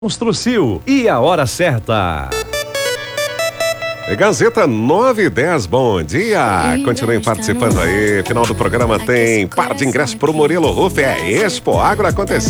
Monstrucil e a hora certa. Gazeta 9:10, bom dia. Continuem participando aí. Final do programa tem par de ingressos pro Murilo Ruff. É Expo Agro acontecendo.